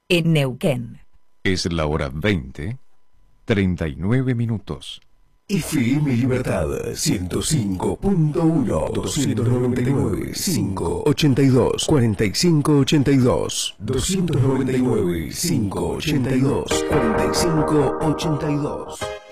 en Neuquén. Es la hora 20:39. FM Libertad 105.1 299 582 4582 299 582 4582.